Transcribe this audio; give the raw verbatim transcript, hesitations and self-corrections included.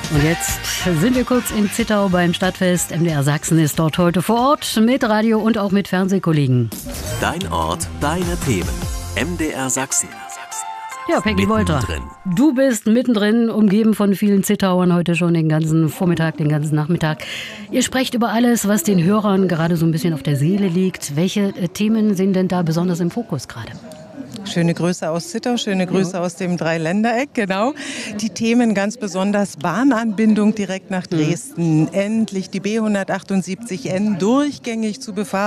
Und jetzt sind wir kurz in Zittau beim Stadtfest. M D R Sachsen ist dort heute vor Ort mit Radio und auch mit Fernsehkollegen. Dein Ort, deine Themen. M D R Sachsen. Ja, Peggy Wolter, Mittendrin. du bist mittendrin, umgeben von vielen Zittauern heute schon den ganzen Vormittag, den ganzen Nachmittag. Ihr sprecht über alles, was den Hörern gerade so ein bisschen auf der Seele liegt. Welche äh, Themen sind denn da besonders im Fokus gerade? Schöne Grüße aus Zittau, schöne Grüße ja. aus dem Dreiländereck, genau. Die Themen ganz besonders Bahnanbindung direkt nach Dresden. Mhm. Endlich die B hundertachtundsiebzig N durchgängig zu befahren.